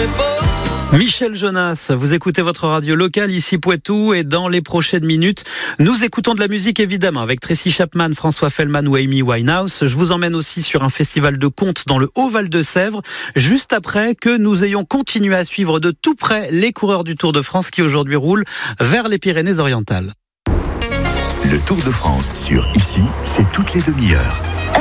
Michel Jonas, vous écoutez votre radio locale ici Poitou et dans les prochaines minutes, nous écoutons de la musique évidemment avec Tracy Chapman, François Fellman ou Amy Winehouse. Je vous emmène aussi sur un festival de contes dans le Haut-Val de Sèvres, juste après que nous ayons continué à suivre de tout près les coureurs du Tour de France qui aujourd'hui roulent vers les Pyrénées-Orientales. Le Tour de France sur Ici, c'est toutes les demi-heures.